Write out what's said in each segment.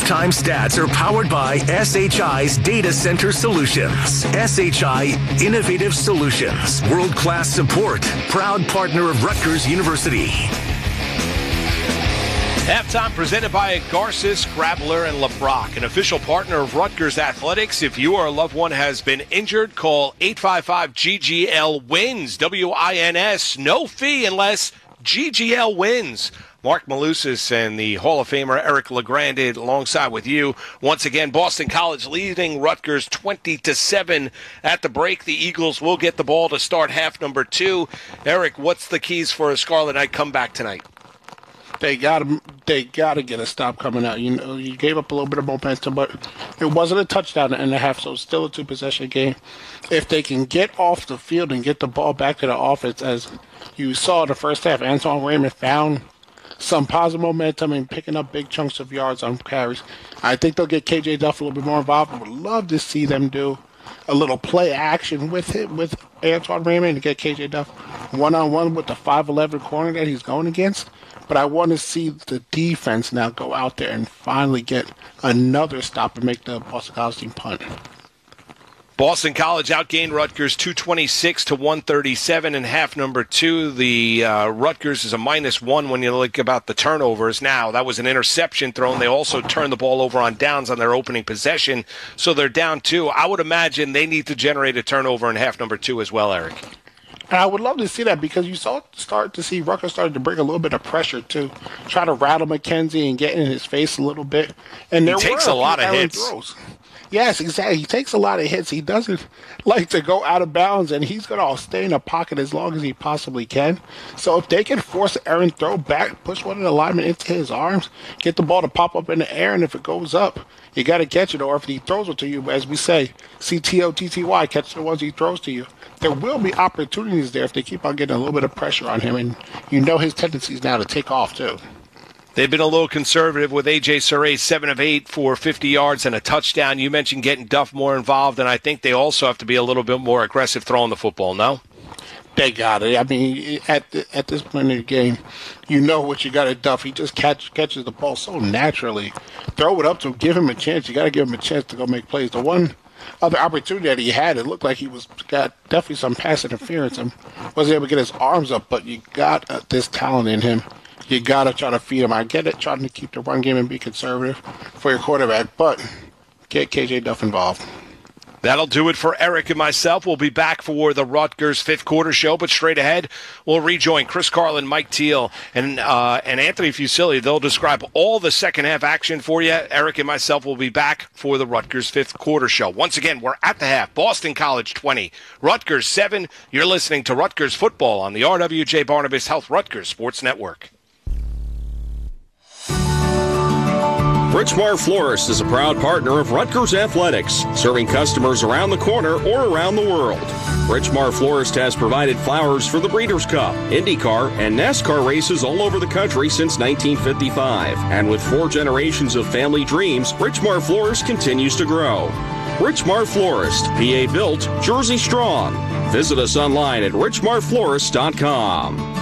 Halftime stats are powered by SHI's Data Center Solutions. SHI Innovative Solutions. World-class support. Proud partner of Rutgers University. Halftime presented by Garces, Graveler, and LeBrock, an official partner of Rutgers Athletics. If you or a loved one has been injured, call 855-GGL-WINS, W-I-N-S. No fee unless GGL wins. Mark Malusis and the Hall of Famer Eric LeGrand alongside with you. Once again, Boston College leading Rutgers 20-7 at the break. The Eagles will get the ball to start half number 2. Eric, what's the keys for a Scarlet Knight comeback tonight? They gotta get a stop coming out. You know, you gave up a little bit of momentum, but it wasn't a touchdown and a half, so it's still a 2-possession game. If they can get off the field and get the ball back to the offense, as you saw in the first half, Antoine Raymond found some positive momentum and picking up big chunks of yards on carries. I think they'll get KJ Duff a little bit more involved. I would love to see them do a little play action with Antoine Raymond and get KJ Duff one-on-one with the 5'11 corner that he's going against. But I want to see the defense now go out there and finally get another stop and make the Boston College team punt. Boston College outgained Rutgers 226-137 in half number 2. The Rutgers is a -1 when you look about the turnovers. Now, that was an interception thrown. They also turned the ball over on downs on their opening possession, so they're down 2. I would imagine they need to generate a turnover in half number 2 as well, Eric. And I would love to see that because you start to see Rutgers started to bring a little bit of pressure to try to rattle McKenzie and get in his face a little bit. And there he takes a lot of hits. Throws. Yes, exactly. He takes a lot of hits. He doesn't like to go out of bounds, and he's going to stay in the pocket as long as he possibly can. So if they can force an errant throw back, push one of the linemen into his arms, get the ball to pop up in the air, and if it goes up, you got to catch it. Or if he throws it to you, as we say, CTOTTY, catch the ones he throws to you. There will be opportunities there if they keep on getting a little bit of pressure on him, and you know his tendencies now to take off too. They've been a little conservative with A.J. Surratt, 7 of 8 for 50 yards and a touchdown. You mentioned getting Duff more involved, and I think they also have to be a little bit more aggressive throwing the football, no? They got it. I mean, at this point in the game, you know what you got at Duff. He just catches the ball so naturally. Throw it up to him, give him a chance. You got to give him a chance to go make plays. The one other opportunity that he had, it looked like he got definitely some pass interference and wasn't able to get his arms up, but you got this talent in him. You got to try to feed him. I get it, trying to keep the run game and be conservative for your quarterback, but get KJ Duff involved. That'll do it for Eric and myself. We'll be back for the Rutgers fifth quarter show, but straight ahead, we'll rejoin Chris Carlin, Mike Teal, and Anthony Fusilli. They'll describe all the second half action for you. Eric and myself will be back for the Rutgers fifth quarter show. Once again, we're at the half. Boston College 20, Rutgers 7. You're listening to Rutgers football on the RWJ Barnabas Health Rutgers Sports Network. Richmar Florist is a proud partner of Rutgers Athletics, serving customers around the corner or around the world. Richmar Florist has provided flowers for the Breeders' Cup, IndyCar, and NASCAR races all over the country since 1955. And with 4 generations of family dreams, Richmar Florist continues to grow. Richmar Florist, PA built, Jersey strong. Visit us online at richmarflorist.com.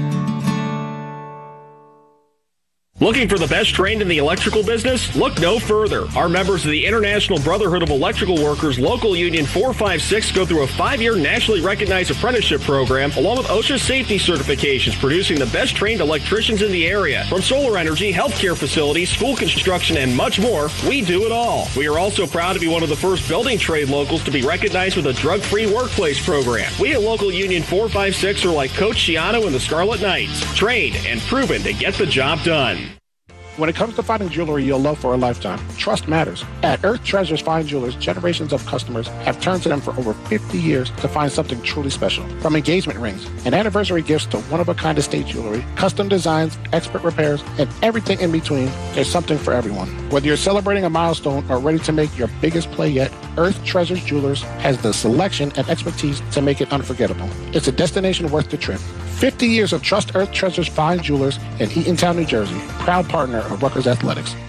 Looking for the best trained in the electrical business? Look no further. Our members of the International Brotherhood of Electrical Workers Local Union 456 go through a 5-year nationally recognized apprenticeship program along with OSHA safety certifications, producing the best trained electricians in the area. From solar energy, healthcare facilities, school construction, and much more, we do it all. We are also proud to be one of the first building trade locals to be recognized with a drug-free workplace program. We at Local Union 456 are like Coach Schiano and the Scarlet Knights, trained and proven to get the job done. When it comes to finding jewelry you'll love for a lifetime, trust matters. At Earth Treasures Fine Jewelers, generations of customers have turned to them for over 50 years to find something truly special. From engagement rings and anniversary gifts to one-of-a-kind estate jewelry, custom designs, expert repairs, and everything in between, there's something for everyone. Whether you're celebrating a milestone or ready to make your biggest play yet, Earth Treasures Jewelers has the selection and expertise to make it unforgettable. It's a destination worth the trip. 50 years of Trust Earth Treasures Fine Jewelers in Eatontown, New Jersey. Proud partner of Rutgers Athletics.